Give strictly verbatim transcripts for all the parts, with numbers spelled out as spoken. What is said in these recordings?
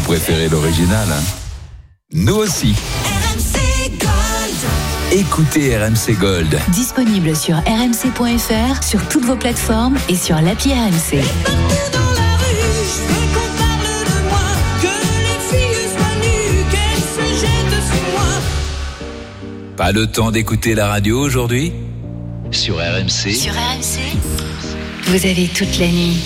préférez l'original, hein? Nous aussi. R M C Gold. Écoutez R M C Gold. Disponible sur r m c point f r, sur toutes vos plateformes et sur l'appli R M C. Partout dans la rue, je veux qu'on parle de moi, que les filles soient nues, qu'elles se jettent sur moi. Pas le temps d'écouter la radio aujourd'hui? Sur R M C. Sur R M C, vous avez toute la nuit.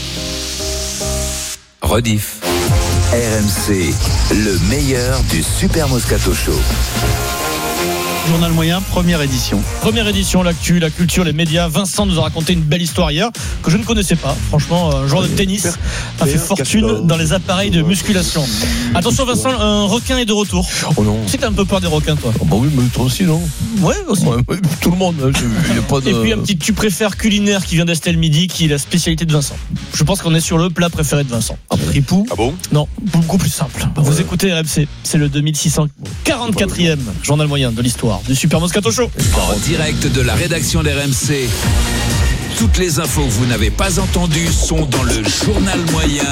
Rediff. R M C, le meilleur du Super Moscato Show. Journal moyen, première édition. Première édition, l'actu, la culture, les médias. Vincent nous a raconté une belle histoire hier que je ne connaissais pas. Franchement, un joueur de tennis a fait fortune dans les appareils de musculation. Attention Vincent, un requin est de retour. Oh non. Tu sais que t'as un peu peur des requins, toi? Oh bah oui, mais toi aussi, non? Ouais, aussi. Ouais, ouais, tout le monde. Il y a pas de... Et puis un petit tu préfères culinaire qui vient d'Estelle Midi, qui est la spécialité de Vincent. Je pense qu'on est sur le plat préféré de Vincent. Ripou. Ah bon? Non, beaucoup plus simple. Vous écoutez R M C, c'est le deux mille six cent quarante-quatrième journal moyen de l'histoire du Super Moscato Show. En direct de la rédaction d'R M C. Toutes les infos que vous n'avez pas entendues sont dans le journal moyen.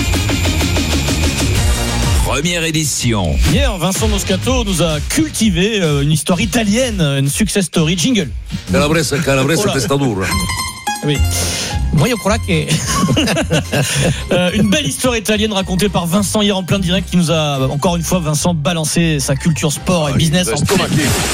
Première édition. Hier, Vincent Moscato nous a cultivé une histoire italienne, une success story. Jingle. Calabresa, Calabresa, Oh là. Testadura. Oui. Moi, je crois que euh, une belle histoire italienne racontée par Vincent hier en plein direct, qui nous a encore une fois Vincent balancé sa culture sport et business en pleine,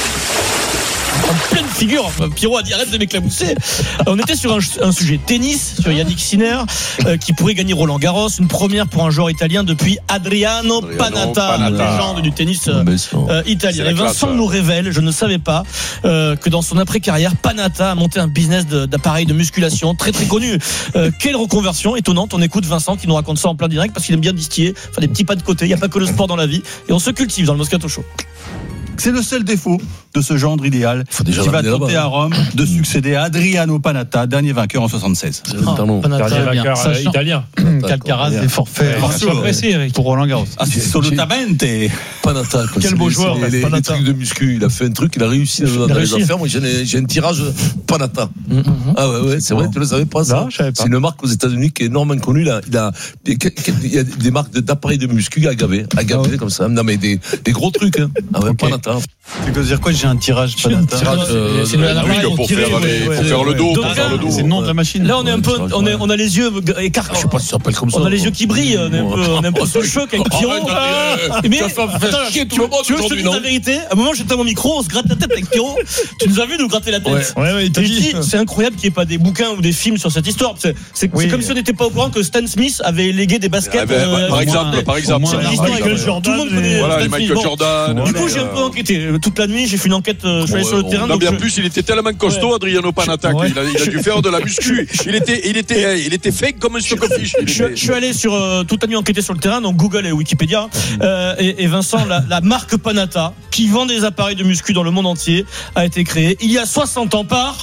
en pleine figure. Pierrot a dit arrête de m'éclabousser. On était sur un, un sujet tennis, sur Yannick Sinner, euh, qui pourrait gagner Roland Garros, une première pour un joueur italien depuis Adriano, Adriano Panatta, Panatta. légende du tennis euh, euh, italien. C'est Et la Vincent classe, nous révèle, je ne savais pas, euh, que dans son après-carrière, Panatta a monté un business de, d'appareils de musculation très très connu. Euh, quelle reconversion étonnante. On écoute Vincent qui nous raconte ça en plein direct parce qu'il aime bien distiller, faire des petits pas de côté. Il n'y a pas que le sport dans la vie et on se cultive dans le Moscato Show. C'est le seul défaut de ce gendre idéal déjà qui va l'amener tenter là-bas. à Rome de succéder à Adriano Panatta, dernier vainqueur en soixante-seize. Pardon. Panatta, Dernier bien. vainqueur Sachant italien. qu'Alcaraz Bien. est forfait. Ouais, sois pressé, Eric. Pour Roland Garros. Ah, c'est assolutamente. Panatta. quoi. Quel C'est beau les- joueur, c'est les, les Panatta. trucs de muscu. Il a fait un truc, il a réussi dans, Il a dans les réussi. affaires. Moi, j'ai, j'ai un tirage Panatta. Mm-hmm. Ah ouais, ouais, c'est vrai, tu le savais pas ça? Non, je savais pas. C'est une marque aux États-Unis qui est énormément connue. Là. Il a, des, il y a des marques d'appareils de muscu agavés, agavés comme ça. Non, mais des, des gros trucs, hein. Ah ouais, Ok. Panatta. Tu veux dire quoi? J'ai un tirage Panatta. tirage, euh, C'est une- euh, un Ah oui, appareil pour tiré, faire, les- ouais, pour ouais. faire le dos, Donc, pour faire le dos. C'est le nom de la machine. Là, on est un peu, on est, on a les yeux écartés. Je sais pas si ça s'appelle comme ça. On a les yeux qui brillent, on est un peu, on est un peu sous le choc avec Pierrot. Arrête, Mais, tu vas faire attends, chier tu tout le veux monde tu veux que je te aujourd'hui, dise non? la vérité? À un moment, j'étais à mon micro, on se gratte la tête avec Pierrot. Tu nous as vu nous gratter la tête. Ouais. Ouais, ouais, il t'a Et je dit. dis, c'est incroyable qu'il n'y ait pas des bouquins ou des films sur cette histoire. C'est, c'est, Oui. c'est comme si on n'était pas au courant que Stan Smith avait légué des baskets. Ah ben, euh, par à- exemple, par exemple. moins, C'est Ah, l'histoire Michael avec- Jordan, tout le monde connaît Voilà, Stan les Smith. Michael Bon. Jordan. Du coup, j'ai un peu enquêté. Toute la nuit, j'ai fait une enquête. euh, Je suis allé sur le terrain. Non, donc mais en je- plus, il était tellement costaud, Adriano Panatta, Ouais. qu'il a, il a dû faire de la muscu. Il était, il était, il était fake comme un stockfish. Je, suis- je suis allé sur euh, toute la nuit enquêter sur le terrain, donc Google et Wikipédia. Euh, et, et Vincent, la, la marque Panatta, qui vend des appareils de muscu dans le monde entier, a été créée il y a soixante ans par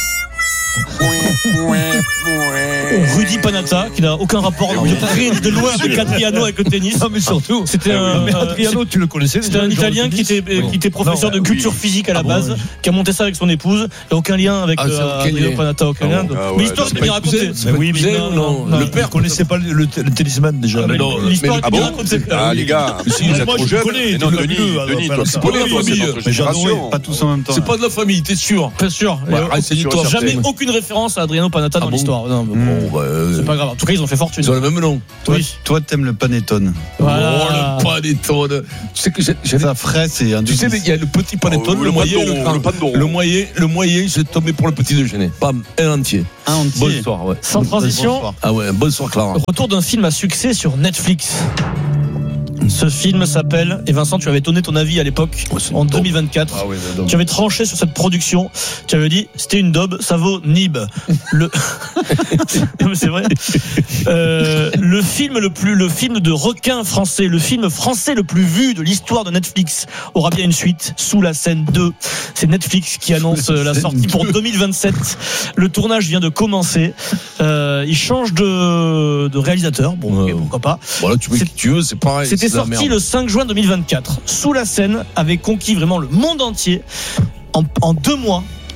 Rudy Panatta, qui n'a aucun rapport de près ni de loin avec Adriano avec le tennis. Non, mais surtout. C'était un, Mais euh, Adriano, tu le connaissais. C'était un déjà, Italien le qui tennis. était, qui était professeur Non, de culture physique à la Ah bon, base, ouais. qui a monté ça avec son épouse. Il n'y a aucun lien avec Ah, c'est euh, aucun Adriano lien. Panatta, aucun Ah lien. bon. Donc- Ah ouais, mais l'histoire c'est est bien pas racontée. cousin, c'est pas Oui, cousin, mais ou non? non, Le Il père connaissait pas le, le, le tennisman déjà. Ah, mais non, l'histoire mais- est Ah bien bon? racontée. Ah, les gars, si vous êtes Moi, trop je jeunes. connais, Mais non, tu l'as Denis, vu, alors, Denis, enfin, toi, c'est c'est pas pas la toi, c'est famille, notre Mais j'adorais, génération. pas tous en même temps. C'est pas de la famille, t'es sûr? Bien sûr. Ouais, Et, euh, arrête, c'est sûr, l'histoire. sûr. Jamais aucune référence à Adriano Panatta dans Ah bon l'histoire. Non, mais bon, Bon, bah, euh, c'est pas grave. En tout cas, ils ont fait fortune. ils ont le même nom. Toi, Oui. toi, t'aimes le panettone. Voilà. Oh, le panettone. Tu sais que j'ai, j'ai- Ça frais, c'est un tu sais, il y a le petit panettone, Oh, le, le moyen, pan le d'euro, grand. le pan d'euro. Le moyen, le moyen, j'ai tombé pour le petit déjeuner. Bam, un entier. un entier. Bonsoir, ouais. Sans transition, Bonsoir. Ah ouais, bonsoir Clara. retour d'un film à succès sur Netflix. Ce film s'appelle, et Vincent, tu avais donné ton avis à l'époque, Ouais, c'est en une daube. deux mille vingt-quatre. Ah ouais, donc. Tu avais tranché sur cette production. Tu avais dit, c'était une daube, ça vaut Nib. Le, Non, mais c'est vrai. Euh, le film le plus, le film de requin français, le film français le plus vu de l'histoire de Netflix aura bien une suite, Sous la scène deux. C'est Netflix qui annonce euh, la sortie pour deux mille vingt-sept. Le tournage vient de commencer. Euh, il change de, de réalisateur. Bon, ok, Ouais. pourquoi pas. Voilà, tu mets C'est- qui tu veux, c'est pareil. C'était c'est de la sorti merde. le cinq juin deux mille vingt-quatre. Sous la scène avait conquis vraiment le monde entier. En, en deux mois,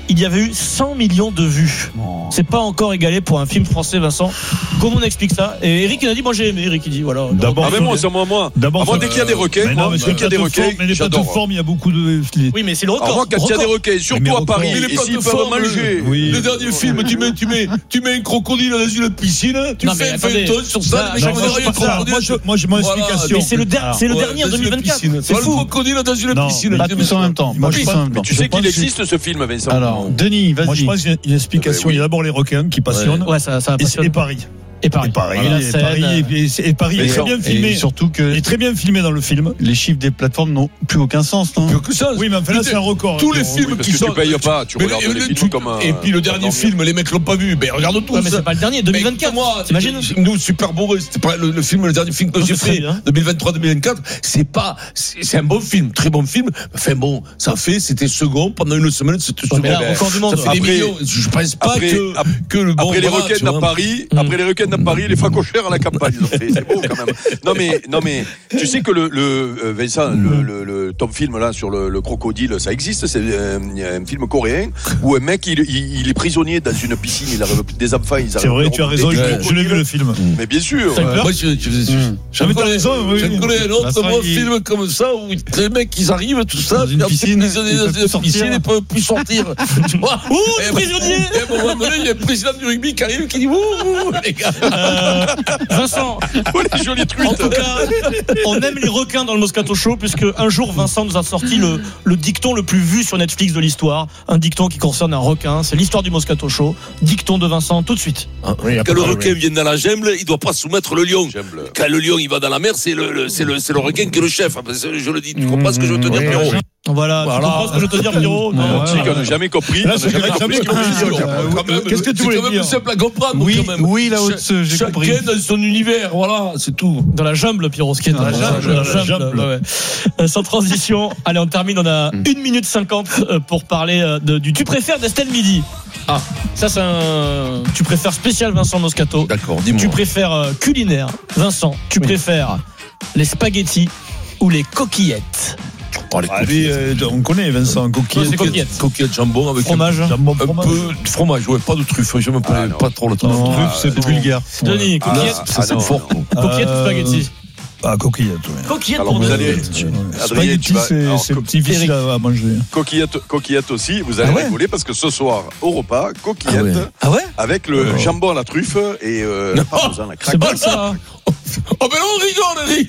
il y avait eu cent millions de vues. C'est pas encore égalé pour un film français, Vincent. Comment on explique ça? Et Eric, il a dit, moi j'ai aimé. Eric, il dit, voilà. D'abord, Ah mais moi, c'est moi, moi. D'abord, Ah, moi, ça- dès qu'il y a des requins, Mais moi, non, mais dès qu'il y a des requins, mais les j'adore. plateformes, il y a beaucoup de. les- Oui, mais c'est le record. Alors moi, quand il y a des Record. requins, surtout Mais à record. Paris, Mais les et s'ils peuvent plateformes, manger. Oui. Le dernier film, tu mets, tu mets, tu mets un crocodile dans une piscine, tu Non, fais mais un attendez. feuilleton sur Ça, ça, les non, mecs moi, vont je dire, sais pas ça. crocodile. Moi, je, moi, je, mon Voilà. explication. Mais c'est le, der- Alors, c'est le Ouais, dernier en dans deux mille une vingt-quatre. piscine. C'est Voilà, fou. le crocodile dans une Non, piscine. Pas tous en même temps. Moi, Pas je tous en pense- même temps. Tu Je sais pense qu'il que- existe ce film, Vincent? Alors, Denis, Moi, je vas-y. pense qu'il y a une explication. Oui. Il y a d'abord les requins qui passionnent. Ouais, ça, ça Et, passionne. et Paris. Et Paris. Et Paris. Et la Et scène, Paris, euh, et- et- et Paris est très bien Et filmé. surtout que Il est très bien filmé dans le film. les chiffres des plateformes n'ont plus aucun sens, non? Plus que ça. Oui, mais enfin là, c'est un record. Tous les Pierrot. films Parce qui que sont. tu payes pas, tu Mais regardes le- les le- films tu- comme un. Et puis le dernier un film, les mecs l'ont pas vu. Ben regarde tous. Ouais, mais c'est pas le dernier, deux mille vingt-quatre. Moi, T'imagines? nous, Super Bourré, c'était pas le, le film, le dernier film que Non, j'ai c'est très fait, bien. deux mille vingt-trois deux mille vingt-quatre. C'est pas, c'est c'est un bon film, très bon film. Enfin bon, ça fait, c'était second pendant une semaine, c'était Ouais, second. mais là, record du monde. Ça fait des Après- millions. Je pense pas après- que, ap- que le bon. Après les voilà, requins tu à vois. Paris, Mm. après les requins à Paris, les facochères à la campagne, ils ont fait. C'est beau quand même. Non mais, non mais, tu sais que le, le euh, Vincent, le, le, le top film là sur le, le crocodile, ça existe. C'est euh, un film coréen où un mec il, il, il est prisonnier dans une piscine, il arrive des enfants, ils arrivent. C'est vrai, à tu as remonter raison. du Je l'ai- je l'ai vu crocodile. le film. Mais bien sûr. Ça fait euh, peur. Moi, je, je, je, Mmh. je Ah, mais t'as connais, raison, oui, je oui. connais un autre Vincent, bon il- film comme ça où les mecs ils arrivent, tout ça, Dans une puis après, piscine, prisonniers ils dans peuvent plus une sortir. piscine, ils peuvent plus sortir. Tu vois? Ouh, Et le ben- prisonnier. et à un moment donné, il y a le président du rugby qui arrive qui dit ouh, ouh, les gars. Euh, Vincent, oh, les jolies en truites. tout cas, on aime les requins dans le Moscato Show, puisque un jour Vincent nous a sorti le, le dicton le plus vu sur Netflix de l'histoire, un dicton qui concerne un requin. C'est l'histoire du Moscato Show. Dicton de Vincent tout de suite. Quand le requin vient dans la jungle, il doit pas soumettre le lion. J'aime le- Quand le lion il va dans la mer, c'est le, le- c'est le, c'est le requin qui est le chef. Enfin, c'est- je le dis, tu comprends ce que je veux te dire, Oui, Pierrot? Voilà, tu Voilà. comprends ce que je veux te dire, Pierrot? Non, Ouais, Tu sais qu'on n'a jamais compris. Là, on c'est n'a jamais jamais compris ce qu'il compris. voulait dire. Euh, Quand même, qu'est-ce que tu c'est voulais quand même dire simple à comprendre. Oui, quand même. oui, la haute, Cha- j'ai compris. Chacun dans son univers, voilà, c'est tout. Dans la jungle, Pierrot, ce qui est dans la Dans jungle. la la jungle, jungle. ouais, ouais. Euh, Sans transition, allez, on termine. On a une minute cinquante euh, pour parler euh, de, du tu préfères d'Estelle Midi. Ah. Ça, c'est un tu préfères spécial Vincent Moscato. D'accord, dis-moi. Tu préfères euh, culinaire, Vincent. Tu préfères les spaghettis ou les coquillettes? Oh, les Ah, lui, euh, on connaît Vincent, coquillette. c'est coquillettes. Coquillettes jambon avec Fromage. Jambon, un, un fromage. peu de fromage, ouais, pas de truffe, je me plais Ah, non. pas trop le truffe. Non, Truffe, Ah, c'est c'est vulgaire. Denis, Ah, coquillettes. ah, Ça, c'est non, fort. non. Coquillettes ou Euh, spaghettis? Ah, coquillette, oui. Coquillettes Alors pour vous Denis. allez, tu- Adrien, tu Spaghetti, vas, c'est alors, c'est co- difficile à à manger. coquillette, coquillette aussi. Vous allez Ah ouais rigoler parce que ce soir au repas, coquillette Ah ouais. Ah ouais? avec le jambon à la truffe et euh, la parmesan, la C'est craque. bon ça. Oh, mais non, on rigole, Eric.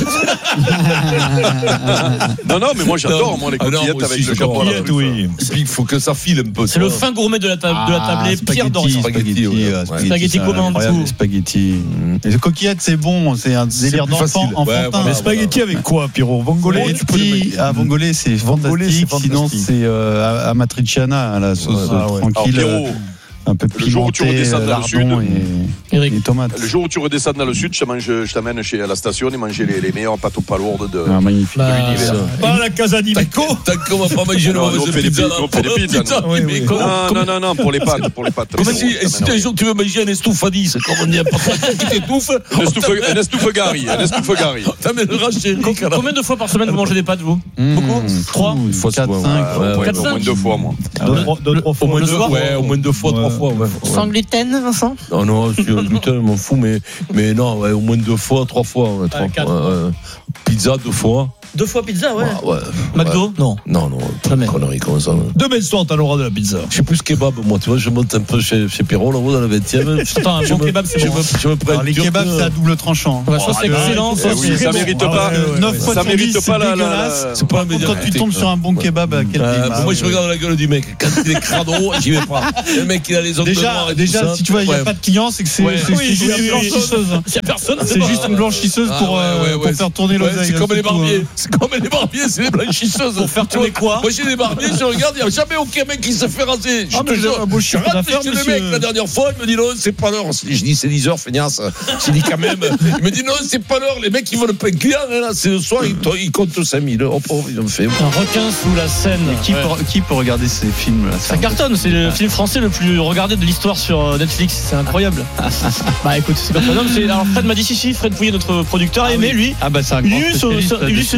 Non, non, mais moi j'adore moi les Ah non, coquillettes moi avec aussi, le j'adore. jambon à la Coquillette, truffe. oui. Et puis, il faut que ça file un peu. C'est le fin gourmet de la table, de la tablée, Pierre spaghetti, Dorian. Spaghetti, spaghetti, ouais. euh, Ouais. Spaghetti c'est comment, incroyable, du coup les spaghetti. Les coquillettes, c'est bon, c'est un délire plus d'enfant, facile. Ouais, enfantin. voilà. Mais spaghetti avec quoi, Pierrot? Vongolais, tu peux le Spaghetti mettre. à vongolais, c'est Vongolais, c'est fantastique. Sinon, fantastique. c'est euh, amatriciana, la sauce Ah ouais. Alors tranquille, Pierrot, un peu le jour où tu pimentée, redescends dans le sud, lardon et, Eric. et tomates. le jour où tu redescends dans le sud, je t'amène, je t'amène chez à la station et manger les, les meilleures pâtes aux palourdes de. Ah, magnifique. Bah, l'univers. Pas la Casa di Meco. Tant qu'on va pas manger le Non, nous, on mauvais fait des pizza, pi- là, on fait des pour le pizzas, pizza, non. Oui, mais oui. comment- Non, non, non, non, pour les pâtes, pour les pâtes. Comme si, et si un jour tu veux manger un estoufadis, comme on dit, un patron qui t'étouffe, Un estouffe- un estouffe-gari, un estouffe-gari. t'amèneras chez Eric. alors. Combien de fois par semaine vous mangez des pâtes, vous? Mmh, Beaucoup Trois fou, Fois quatre, souvent, cinq. ouais, ouais, Ouais, quatre, au moins cinq. deux fois, moi. Deux, trois- deux, trois Au fois. moins Le deux soir, fois, ouais, au moins deux fois, Ouais. trois fois, ouais. Sans gluten, Vincent? Non, non, sur le gluten, je m'en fous, mais, mais non, ouais, au moins deux fois, trois fois. Ouais, trois, quatre. ouais, ouais. Pizza, deux fois. Deux fois pizza, ouais. Ouais, ouais. McDo? Non. Non, non, Jamais. connerie comme ça. Demain soir, t'as l'aura de la pizza. Je suis plus kebab, moi, tu vois, je monte un peu chez, chez Pierrot, là-haut, dans la vingtième. Attends, un Je bon me- kebab, c'est je bon. me- Je me prends Alors, un les turc, kebabs, euh, c'est à double tranchant. Ouais, soit c'est Ah, excellent, ouais, soit Eh oui, c'est ça bon. mérite Ah, pas. ouais, ouais, neuf ouais. fois Ça sur mérite dix, pas c'est la- la- dégueulasse. C'est pas un Par contre, quand tu média. tombes sur un bon kebab, à quel Euh, prix moi, je regarde la gueule du mec. Quand il est crado, j'y vais pas. Le mec, il a les ongles noirs Déjà, et tout déjà, ça. si tu vois, il n'y a Ouais. pas de clients, c'est que c'est Ouais. c'est- Oui, c'est oui, juste oui, une oui. blanchisseuse. S'il y a personne, C'est juste une blanchisseuse Ah, pour, ouais, euh, ouais, pour ouais. faire tourner Ouais, l'oseille. c'est comme les tout, hein. barbiers. C'est comme les barbiers, c'est les blanchisseuses. Pour faire tourner quoi? Moi, j'ai des barbiers, je regarde, il n'y a jamais aucun mec qui se fait raser. Je Ah, te mais jure. un beau Je chiffre rentre d'affaires, chez le monsieur. mec la dernière fois, il me dit non, c'est pas l'heure. Je dis c'est dix heures, feignasse. J'ai dit quand même. Il me dit non, c'est pas l'heure. Les mecs, ils veulent pas un client. Là, c'est le soir, ils, ils comptent cinq mille. Oh, pauvre, ils ont fait. Un requin sous la Seine. Qui, Ouais. peut, qui peut regarder ces films là Ça cartonne, c'est le film français le plus regardé de l'histoire sur euh, Netflix, c'est incroyable. Bah écoute, c'est pas trop. Non, mais c'est- alors Fred m'a dit si si, Fred Pouillet, notre producteur, a aimé lui. Ah bah c'est un Il grand a eu ce- spécialiste ce- il a eu ce- des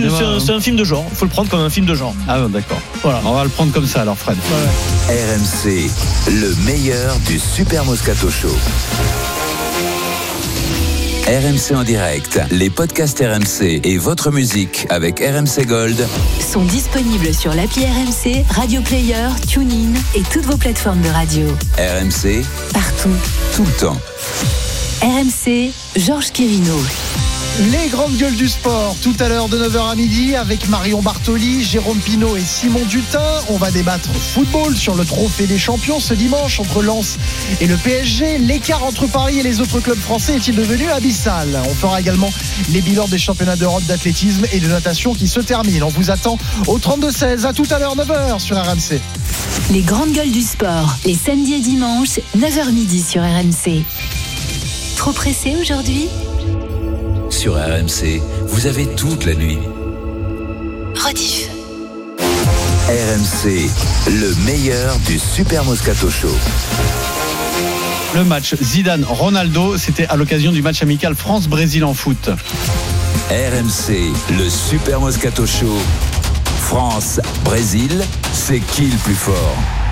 c'est, c'est un, c'est un film de genre. Il faut le prendre comme un film de genre. Ah, d'accord. Voilà. On va le prendre comme ça, alors, Fred. R M C, le meilleur du Super Moscato Show. R M C en direct, les podcasts R M C et votre musique avec R M C Gold sont disponibles sur l'appli R M C, Radio Player, TuneIn et toutes vos plateformes de radio. R M C, Partout. tout le temps. R M C, Georges Quirino. Les grandes gueules du sport, tout à l'heure de neuf heures à midi avec Marion Bartoli, Jérôme Pinault et Simon Dutin. On va débattre football sur le trophée des champions ce dimanche entre Lens et le P S G. L'écart entre Paris et les autres clubs français est-il devenu abyssal? On fera également les bilans des championnats d'Europe d'athlétisme et de natation qui se terminent. On vous attend au trente-deux seize. À tout à l'heure, neuf heures sur R M C. Les grandes gueules du sport, les samedis et dimanches, neuf heures midi sur R M C. Trop pressé aujourd'hui? Sur R M C, vous avez toute la nuit. Rediff. R M C, le meilleur du Super Moscato Show. Le match Zidane-Ronaldo, c'était à l'occasion du match amical France-Brésil en foot. R M C, le Super Moscato Show. France-Brésil, c'est qui le plus fort?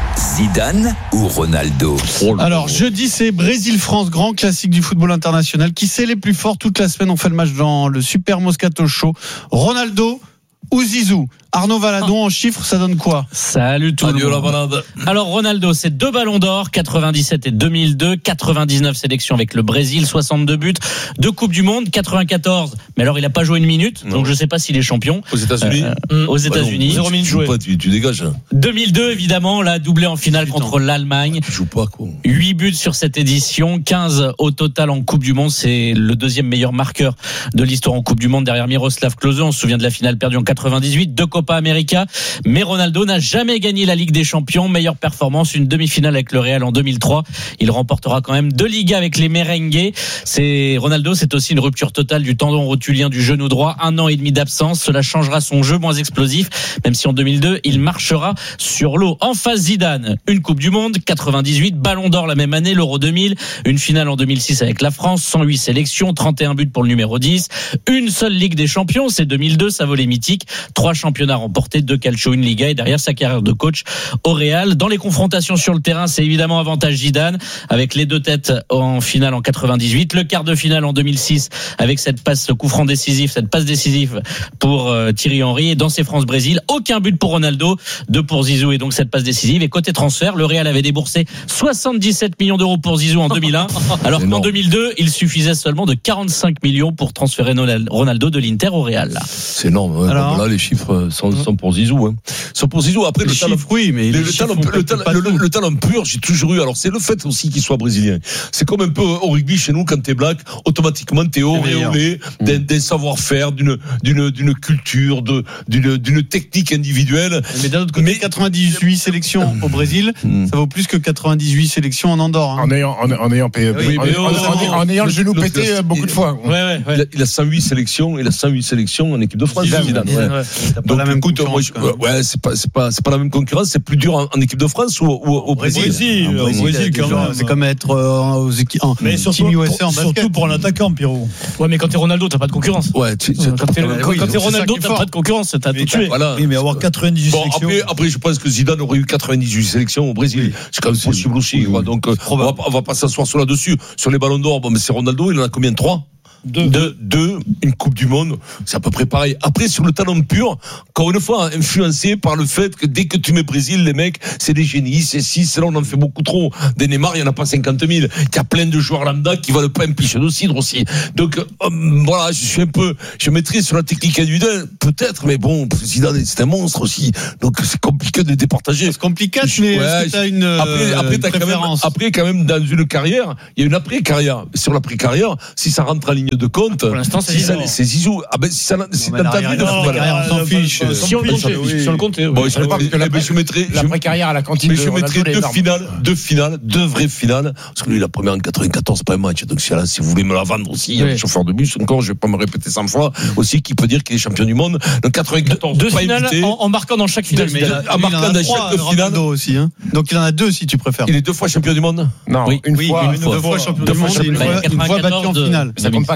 Zidane ou Ronaldo? Alors, jeudi, c'est Brésil-France, grand classique du football international. Qui c'est les plus forts? Toute la semaine, on fait le match dans le Super Moscato Show. Ronaldo ou Zizou? Arnaud Valadon, en chiffres, ça donne quoi? Salut tout Adieu le la monde. balade. Alors Ronaldo, c'est deux ballons d'or, quatre-vingt-dix-sept et deux mille deux, quatre-vingt-dix-neuf sélections avec le Brésil, soixante-deux buts, deux Coupes du Monde, quatre-vingt-quatorze. Mais alors il n'a pas joué une minute, Non. donc je ne sais pas s'il est champion. Aux États-Unis Euh, aux États-Unis. Zéro minute jouée. Tu, tu dégages. Hein. deux mille deux, évidemment, là, doublé en finale contre l'Allemagne. Tu joues pas, quoi. huit buts sur cette édition, quinze au total en Coupe du Monde. C'est le deuxième meilleur marqueur de l'histoire en Coupe du Monde derrière Miroslav Klose. On se souvient de la finale perdue en quatre-vingt-dix-huit, deux Copa América. Mais Ronaldo n'a jamais gagné la Ligue des Champions. Meilleure performance, une demi-finale avec le Real en deux mille trois. Il remportera quand même deux Ligas avec les Merengues. C'est Ronaldo, c'est aussi une rupture totale du tendon rotulien du genou droit. Un an et demi d'absence. Cela changera son jeu, moins explosif. Même si en deux mille deux, il marchera sur l'eau. En face, Zidane, une Coupe du Monde, quatre-vingt-dix-huit, Ballon d'Or la même année, l'Euro deux mille, une finale en deux mille six avec la France, cent huit sélections, trente et un buts pour le numéro dix. Une seule Ligue des Champions, c'est deux mille deux, ça vaut les mythiques. Trois championnats remportés, deux Calcio, une Liga, et derrière sa carrière de coach au Real. Dans les confrontations sur le terrain, c'est évidemment avantage Zidane avec les deux têtes en finale en quatre-vingt-dix-huit, le quart de finale en deux mille six avec cette passe coup franc décisif, cette passe décisive pour euh, Thierry Henry, et dans ces France-Brésil, aucun but pour Ronaldo, deux pour Zizou et donc cette passe décisive. Et côté transfert, le Real avait déboursé soixante-dix-sept millions d'euros pour Zizou en deux mille un, alors qu'en deux mille deux, il suffisait seulement de quarante-cinq millions pour transférer Ronaldo de l'Inter au Real. C'est énorme. Ouais. Alors, bon, là, les chiffres sont, sont pour Zizou. Hein. Sont pour Zizou. Après, les le talent, chiffres, oui, mais le, les le chiffres, talent, on le, peut talent, pas le, tout. le talent pur, j'ai toujours eu. Alors, c'est le fait aussi qu'il soit brésilien. C'est comme un peu au rugby chez nous, quand t'es black, automatiquement t'es auréolé d'un, d'un savoir-faire, d'une, d'une, d'une culture, de, d'une, d'une technique individuelle. Mais d'un autre côté, Mais- quatre-vingt-dix-huit sélections au Brésil, Mm. ça vaut plus que quatre-vingt-dix-huit sélections en Andorre. Hein. En ayant, en, en ayant, payé, Oui, en, mais en- oh, en- en ayant le genou le- pété le- euh, beaucoup de fois. Ouais, ouais, Il, a, il a cent huit sélections, il a cent huit sélections en équipe de France. Zidane, Zidane, Zidane, ouais. ouais. T'as pas Donc, la même écoute, moi, concurrence, je- quand même. ouais, c'est pas, c'est pas, c'est pas la même concurrence. C'est plus dur en, en équipe de France ou, ou au Brésil. Brésil, En au Brésil, déjà, quand même. c'est comme être euh, aux équipes en Mais surtout, Team U S A en pour, basket. surtout pour un attaquant, Pierrot. Ouais, mais quand t'es Ronaldo, t'as pas de concurrence. Ouais, tu, tu- Quand t'es, oui, quand t'es donc c'est Ronaldo, ça qui est t'as fort. pas de concurrence, t'as tout tué. Voilà. Oui, mais avoir quatre-vingt-dix-huit Bon, sélections. après, après, je pense que Zidane aurait eu quatre-vingt-dix-huit sélections au Brésil. C'est quand même possible aussi, quoi. Donc, euh, on va, on va pas s'asseoir sur là-dessus. Sur les ballons d'or, bon, mais c'est Ronaldo, il en a combien? Trois? Deux. Deux, deux, une Coupe du Monde, c'est à peu près pareil. Après, sur le talent pur, encore une fois, influencé par le fait que dès que tu mets Brésil, les mecs, c'est des génies, c'est si, c'est là, on en fait beaucoup trop. Des Neymar, il n'y en a pas cinquante mille. Il y a plein de joueurs lambda qui valent pas un pichet de cidre aussi. Donc, euh, voilà, je suis un peu, je maîtrise sur la technique individuelle, peut-être, mais bon, Zidane, c'est un monstre aussi. Donc, c'est compliqué de départager. C'est compliqué, mais Ouais, est-ce que t'as une, après, euh, après, une t'as quand même, préférence? après, quand même, dans une carrière, il y a une après-carrière. Sur l'après-carrière, si ça rentre en ligne de compte, Pour l'instant, c'est si ça- Zizou. c'est Zizou. Ah ben, si ça, si mais dans ta l'arrière- vie de non, football. l'arrière, on s'en fiche. Si on le comptait, oui. si on le comptait. Bon, oui. je, parce que eh ben, je mettrais, je, L'après-carrière à la cantine mais de je Ronaldo, mettrais elle est deux énorme. finales, deux finales, deux vraies finales. Parce que lui, la première en quatre-vingt-quatorze, c'est pas un match. Donc, si, là, si vous voulez me la vendre aussi, il y a Oui. le chauffeur de bus, encore, je vais pas me répéter cent fois, aussi, qui peut dire qu'il est champion du monde. Donc, quatre-vingt-quatorze, Deux pas finales évité. en, en marquant dans chaque finale. Mais il, a, à lui, il en marquant a dans trois, chaque Ronaldo aussi. Hein. Donc il en a deux si tu préfères. Il est deux fois champion du monde. Non, Oui. une Oui, fois. une, deux fois champion Deux du fois monde et une champion fois, du une fois battu en quatre-vingt-quatorze de- finale. Ça compte pas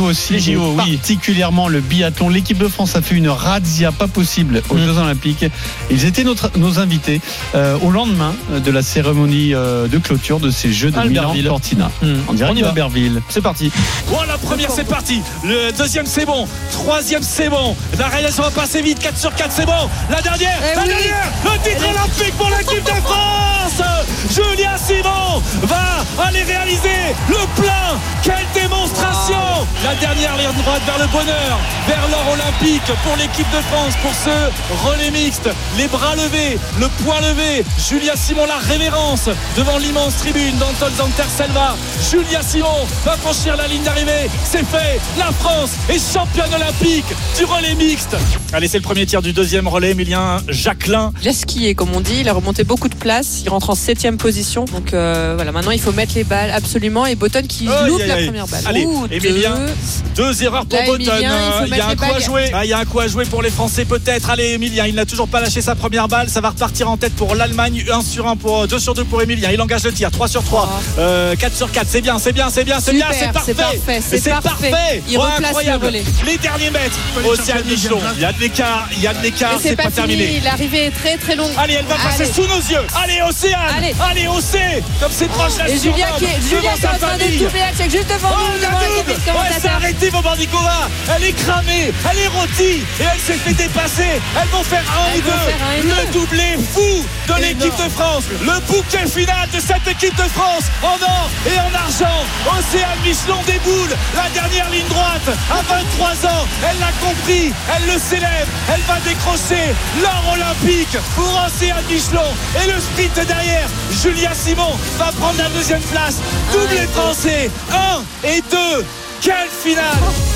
nous aussi, Les J O, oui. particulièrement le biathlon. L'équipe de France a fait une razzia pas possible aux Mmh. Jeux Olympiques. Ils étaient notre, nos invités euh, au lendemain de la cérémonie euh, de clôture de ces Jeux de Albertville. Milan-Cortina. Mmh. En direct On y va. d'Albertville. C'est parti. Oh, la première c'est parti, le deuxième c'est bon, troisième c'est bon, la réalisation va passer vite, quatre sur quatre c'est bon, la dernière dernière, Eh la oui. dernière, le titre olympique pour l'équipe de France. Julia Simon va aller réaliser le plein. Quelle démonstration! Wow. La dernière ligne droite vers le bonheur, vers l'or olympique pour l'équipe de France, pour ce relais mixte. Les bras levés, le poing levé. Julia Simon, la révérence devant l'immense tribune d'Anton Zanter-Selva. Julia Simon va franchir la ligne d'arrivée. C'est fait. La France est championne olympique du relais mixte. Allez, c'est le premier tir du deuxième relais. Emilien Jacquelin. Il a skié, comme on dit. Il a remonté beaucoup de places. Il rentre en septième position. Donc euh, voilà, maintenant il faut mettre les balles absolument. Et Button qui Oh, loupe aïe, la aïe. première balle. Allez, Ouh, Emilien, deux. deux erreurs pour Là, Button. Emilien, il faut Il y mettre a un les coup à bagues. jouer. Ah, il y a un coup à jouer pour les Français peut-être. Allez, Emilien, il n'a toujours pas lâché sa première balle. Ça va repartir en tête pour l'Allemagne. un sur un pour deux sur deux pour Emilien. Il engage le tir. trois sur trois. Euh, quatre sur quatre. C'est bien, c'est bien, c'est bien, c'est bien, Super, c'est parfait. c'est parfait, c'est Et c'est parfait. parfait. Il Oh, replace incroyable. le relais. Les derniers mètres. Océane Michelon. Il y a de l'écart. Il y a de l'écart. Et c'est pas, pas fini. terminé. L'arrivée est très très longue. Allez, elle va passer Allez. sous nos yeux. Allez, Océane. Allez. Allez, Océ. Comme c'est proche la Et Julia qui est, Julia devant qui est sa en train de famille. doubler la check juste devant Oh, nous, la devant la double. cabine Ouais, c'est commentateur. arrêté Bobandikova. Elle est cramée, elle est rôtie et elle s'est fait dépasser. Elles vont faire un Elles ou vont deux. faire un et Le deux. doublé fou de l'équipe de France. Le bouquet final de cette équipe de France en or et en argent. Océane Michelon déboule. La dernière ligne droite à vingt-trois ans. Elle l'a compris. Elle le célèbre. Elle va décrocher l'or olympique pour Océane Michelon. Et le sprint derrière. Julia Simon va prendre la deuxième place. Doublé français. un et deux. Quelle finale!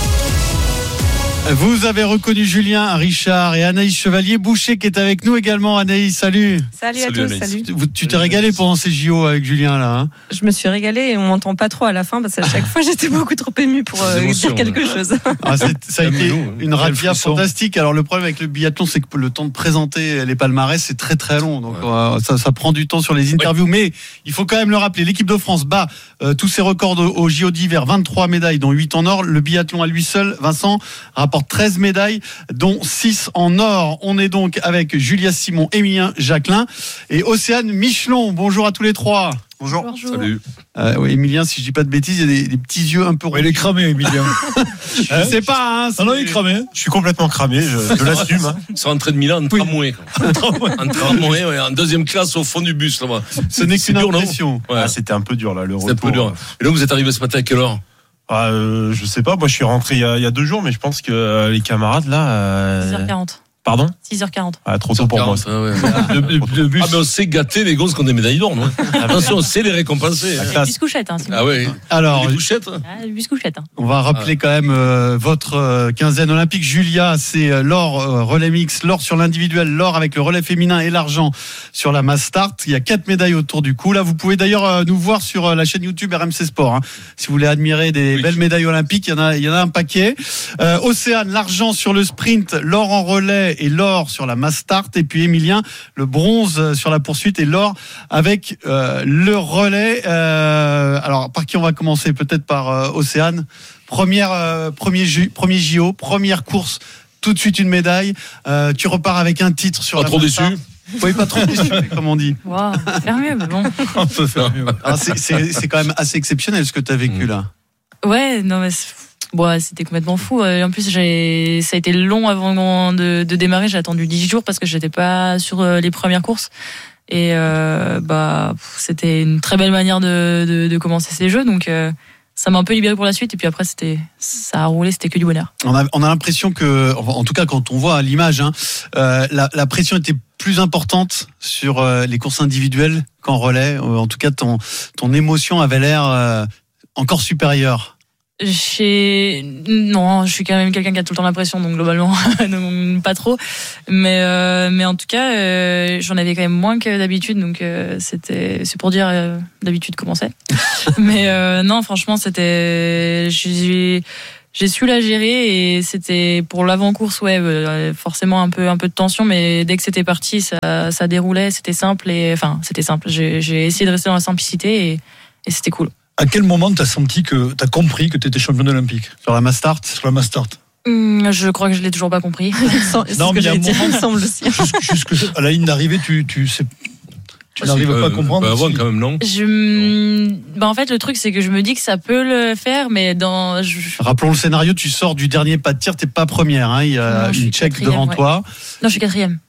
Vous avez reconnu Julien Richard et Anaïs Chevalier-Boucher qui est avec nous également. Anaïs, salut. Salut, à tous, salut. Vous- Tu t'es régalé pendant ces J O avec Julien là. Hein Je me suis régalée et on m'entend pas trop à la fin parce qu'à chaque fois j'étais beaucoup trop émue pour euh, dire quelque chose. Ah, c'est- ça a été Amusons, une hein. razzia Quel frisson. fantastique. Alors le problème avec le biathlon, c'est que le temps de présenter les palmarès, c'est très très long. Donc euh, ça, ça prend du temps sur les interviews. Mais il faut quand même le rappeler, l'équipe de France bat euh, tous ses records au, au J O d'hiver, vingt-trois médailles, dont huit en or. Le biathlon à lui seul, Vincent, rapporte treize médailles, dont six en or. On est donc avec Julia Simon, Emilien Jacquelin et Océane Michelon. Bonjour à tous les trois. Bonjour. Bonjour. Salut. Euh, oui, Emilien, si je dis pas de bêtises, il y a des, des petits yeux un peu Ouais, il est cramé, Emilien. Je sais pas. Hein, Ah non, il est cramé. Je suis complètement cramé, je, je l'assume. hein. Ils sont rentrés de Milan en tramway. quoi. En tramway, ouais, en deuxième classe au fond du bus là-bas. Ce n'est C'est qu'une dur, non impression. Ouais. Ah, c'était un peu dur là, le C'était un retour. peu dur. Et donc vous êtes arrivé ce matin à quelle heure? Ah, euh, je sais pas, moi je suis rentré il y a, il y a deux jours, mais je pense que euh, les camarades là. euh, six heures quarante. Pardon? six heures quarante. Ah, trop tôt pour moi. Ah, ouais. de, de- de bus. Ah, mais on sait gâter les gosses qui ont des médailles d'or, non? Attention, on sait les récompenser. C'est bus couchette, hein, sinon. Ah ouais. Alors, Les couchettes. Ah, bus couchette. Hein. on va rappeler quand même euh, votre euh, quinzaine olympique. Julia, c'est euh, l'or euh, relais mix, l'or sur l'individuel, l'or avec le relais féminin et l'argent sur la mass start. Il y a quatre médailles autour du cou. Là, vous pouvez d'ailleurs euh, nous voir sur euh, la chaîne YouTube R M C Sport. Hein. Si vous voulez admirer des Oui. belles médailles olympiques, il y en a, il y en a un paquet. Euh, Océane, l'argent sur le sprint, l'or en relais et l'or sur la mass start. Et puis Emilien, le bronze sur la poursuite et l'or avec euh, le relais. Euh, alors, par qui on va commencer? Peut-être par euh, Océane. Première, euh, premier, J- premier J O, première course, tout de suite une médaille. Euh, tu repars avec un titre sur Pas la trop mass déçu? start. Oui, pas trop déçu, comme on dit. Waouh, faire mieux, mais bon. On peut faire mieux. Alors, c'est- C'est c'est quand même assez exceptionnel ce que tu as vécu là. Ouais, non, mais c'est- bon, c'était complètement fou. Euh, En plus, j'ai, ça a été long avant de, de démarrer. J'ai attendu dix jours parce que j'étais pas sur euh, les premières courses. Et euh, bah, pff, c'était une très belle manière de, de, de commencer ces jeux. Donc, euh, ça m'a un peu libéré pour la suite. Et puis après, c'était, ça a roulé, c'était que du bonheur. On a, on a l'impression que, enfin, en tout cas quand on voit à l'image, hein, euh, la, la pression était plus importante sur euh, les courses individuelles qu'en relais. Euh, en tout cas, ton, ton émotion avait l'air euh, encore supérieure. J'ai non, je suis quand même quelqu'un qui a tout le temps l'impression, donc globalement non, pas trop. Mais euh, mais en tout cas, euh, j'en avais quand même moins que d'habitude, donc euh, c'était c'est pour dire euh, d'habitude comment c'est. mais euh, non, franchement, c'était j'ai j'ai su la gérer et c'était pour l'avant-course, ouais, euh, forcément un peu un peu de tension, mais dès que c'était parti, ça ça déroulait, c'était simple et enfin c'était simple. J'ai j'ai essayé de rester dans la simplicité et et c'était cool. À quel moment t'as senti que t'as compris que t'étais championne olympique Sur la mass start? sur la mass start? Hum, je crois que je l'ai toujours pas compris. C'est Non, ce mais que il y a un j'allais dire, moment- il me semble aussi. Jusque, jusque à la ligne d'arrivée, tu tu sais, tu Ah, n'arrives si, pas euh, à comprendre. bah, avant, si- quand même, non? Je, bah en fait, le truc, c'est que je me dis que ça peut le faire, mais dans, je, Rappelons le scénario, tu sors du dernier pas de tir, t'es pas première, hein, il y a Non, je suis une check quatrième, devant ouais. toi. non, je suis quatrième.